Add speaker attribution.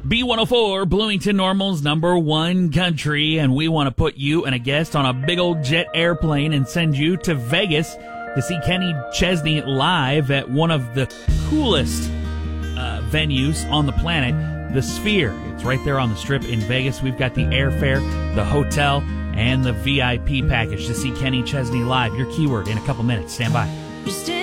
Speaker 1: B104, Bloomington Normal's #1 country, and we want to put you and a guest on a big old jet airplane and send you to Vegas to see Kenny Chesney live at one of the coolest venues on the planet, the Sphere. It's right there on the Strip in Vegas. We've got the airfare, the hotel, and the VIP package to see Kenny Chesney live. Your keyword in a couple minutes. Stand by.